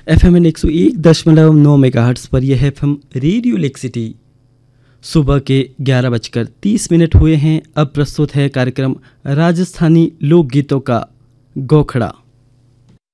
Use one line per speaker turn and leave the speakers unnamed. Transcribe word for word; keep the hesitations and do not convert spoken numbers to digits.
F M N एक सौ एक दशमलव नौ मेगाहर्ट्ज़ पर यह F M radio lake city. सुबह के ग्यारह बजकर तीस मिनट हुए हैं। अब प्रस्तुत है कार्यक्रम राजस्थानी लोकगीतों का गोखड़ा।